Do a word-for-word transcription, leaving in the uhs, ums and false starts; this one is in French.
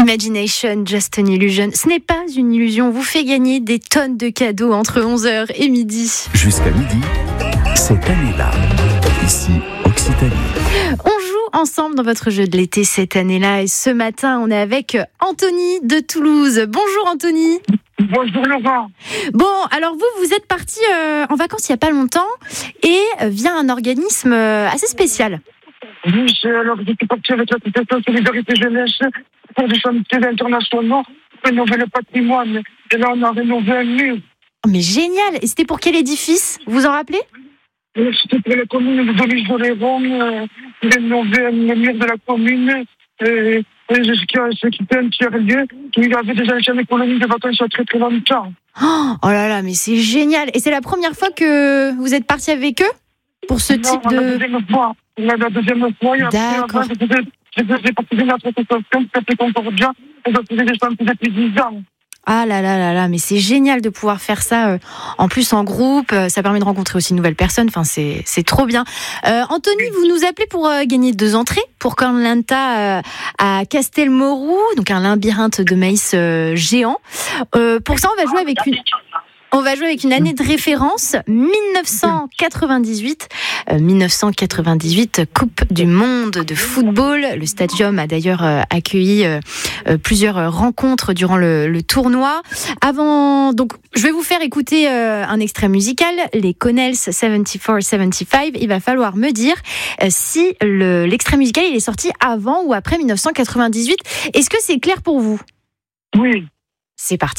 Imagination, just an illusion. Ce n'est pas une illusion, vous fait gagner des tonnes de cadeaux entre onze heures et midi. Jusqu'à midi, cette année-là, ici, Occitanie. On joue ensemble dans votre jeu de l'été cette année-là et ce matin, on est avec Anthony de Toulouse. Bonjour Anthony. Bonjour Laurent. Bon, alors vous, vous êtes parti euh, en vacances il n'y a pas longtemps et euh, via un organisme euh, assez spécial. Oui, alors j'étais parti avec l'association Solidarité Jeunesse pour des chantiers internationaux, rénover le patrimoine. Et là, on a rénové un mur. Oh, mais génial. Et c'était pour quel édifice? Vous vous en rappelez? Et c'était pour la commune de Dolis-Oléron, euh, rénover le mur de la commune. Et, et jusqu'à ce qui était un tiers-lieu, il y avait des anciennes colonies de vacances il y a très très longtemps. Oh, oh là là, mais c'est génial. Et c'est la première fois que vous êtes parti avec eux pour ce non, type de... la deuxième fois. La deuxième fois, et après, D'accord. avant, je faisais, je faisais partie d'une association qui s'appelait Concordia, et je faisais des chantiers depuis dix ans. Ah là là là là, mais c'est génial de pouvoir faire ça euh, en plus en groupe, euh, ça permet de rencontrer aussi de nouvelles personnes, enfin c'est, c'est trop bien. Euh, Anthony, vous nous appelez pour euh, gagner deux entrées pour Cornlanta euh, à Castelmourou, donc un labyrinthe de maïs euh, géant. Euh, pour ça, on va jouer avec une... On va jouer avec une année de référence, dix-neuf cent quatre-vingt-dix-huit. Euh, dix-neuf cent quatre-vingt-dix-huit, Coupe du Monde de football. Le stadium a d'ailleurs euh, accueilli euh, euh, plusieurs rencontres durant le, le tournoi. Avant, donc, je vais vous faire écouter euh, un extrait musical, les Connells soixante-quatre soixante-quinze. Il va falloir me dire euh, si le, l'extrait musical il est sorti avant ou après dix-neuf cent quatre-vingt-dix-huit. Est-ce que c'est clair pour vous? Oui. C'est parti.